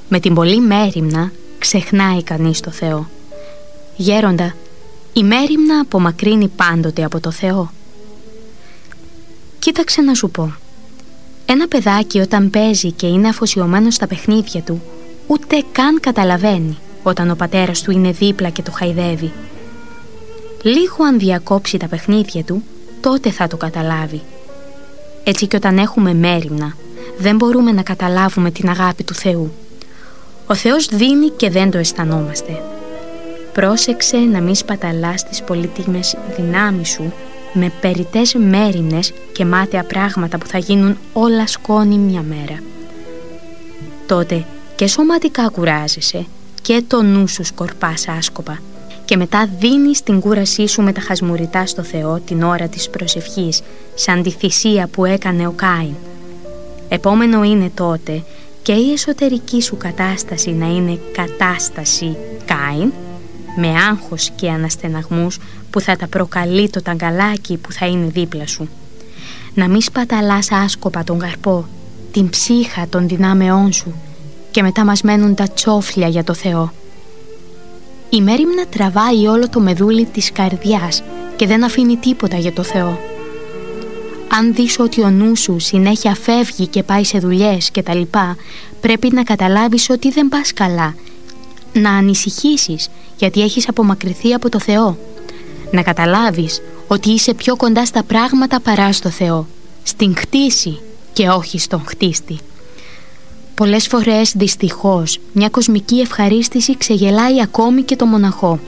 Με την πολλή μέριμνα ξεχνάει κανείς το Θεό. Γέροντα, η μέριμνα απομακρύνει πάντοτε από το Θεό. Κοίταξε να σου πω. Ένα παιδάκι όταν παίζει και είναι αφοσιωμένο στα παιχνίδια του, ούτε καν καταλαβαίνει όταν ο πατέρας του είναι δίπλα και το χαϊδεύει. Λίγο αν διακόψει τα παιχνίδια του, τότε θα το καταλάβει. Έτσι και όταν έχουμε μέριμνα, δεν μπορούμε να καταλάβουμε την αγάπη του Θεού. Ο Θεός δίνει και δεν το αισθανόμαστε. Πρόσεξε να μην σπαταλάς τις πολύτιμες δυνάμεις σου με περιττές μέριμνες και μάταια πράγματα που θα γίνουν όλα σκόνη μια μέρα. Τότε και σωματικά κουράζεσαι και το νου σου σκορπάς άσκοπα και μετά δίνεις την κούρασή σου με τα χασμουριτά στο Θεό την ώρα της προσευχής, σαν τη θυσία που έκανε ο Κάιν. Επόμενο είναι τότε και η εσωτερική σου κατάσταση να είναι κατάσταση Κάιν, με άγχος και αναστεναγμούς που θα τα προκαλεί το ταγκαλάκι που θα είναι δίπλα σου. Να μην σπαταλάς άσκοπα τον καρπό, την ψύχα των δυνάμεών σου και μετά μας μένουν τα τσόφλια για το Θεό. Η μέριμνα τραβάει όλο το μεδούλι της καρδιάς και δεν αφήνει τίποτα για το Θεό. Αν δεις ότι ο νου σου συνέχεια φεύγει και πάει σε δουλειές και τα λοιπά, πρέπει να καταλάβεις ότι δεν πας καλά. Να ανησυχήσεις γιατί έχεις απομακρυνθεί από το Θεό. Να καταλάβεις ότι είσαι πιο κοντά στα πράγματα παρά στο Θεό, στην χτίση και όχι στον χτίστη. Πολλές φορές δυστυχώς μια κοσμική ευχαρίστηση ξεγελάει ακόμη και το μοναχό.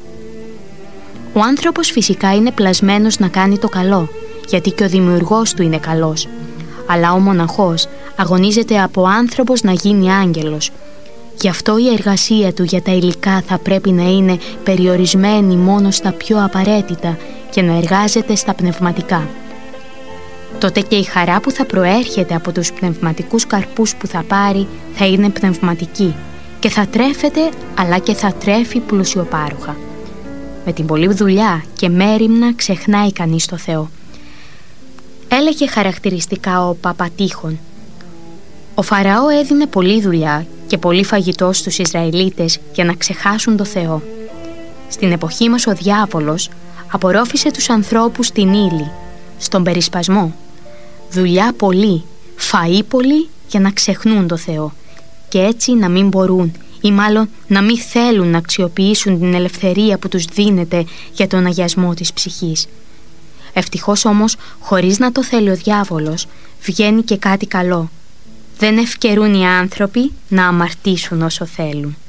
Ο άνθρωπος φυσικά είναι πλασμένος να κάνει το καλό, γιατί και ο δημιουργός του είναι καλός. Αλλά ο μοναχός αγωνίζεται από άνθρωπος να γίνει άγγελος. Γι' αυτό η εργασία του για τα υλικά θα πρέπει να είναι περιορισμένη μόνο στα πιο απαραίτητα και να εργάζεται στα πνευματικά. Τότε και η χαρά που θα προέρχεται από τους πνευματικούς καρπούς που θα πάρει θα είναι πνευματική και θα τρέφεται αλλά και θα τρέφει πλουσιοπάροχα. Με την πολλή δουλειά και μέριμνα ξεχνάει κανείς το Θεό. Έλεγε χαρακτηριστικά ο Παπατήχων: ο Φαραώ έδινε πολλή δουλειά και πολύ φαγητό στους Ισραηλίτες για να ξεχάσουν το Θεό. Στην εποχή μας ο διάβολος απορρόφησε τους ανθρώπους στην ύλη, στον περισπασμό. Δουλειά πολύ, φαΐ πολύ για να ξεχνούν το Θεό και έτσι να μην μπορούν ή μάλλον να μην θέλουν να αξιοποιήσουν την ελευθερία που τους δίνεται για τον αγιασμό της ψυχής. Ευτυχώς όμως, χωρίς να το θέλει ο διάβολος, βγαίνει και κάτι καλό. Δεν ευκαιρούν οι άνθρωποι να αμαρτήσουν όσο θέλουν.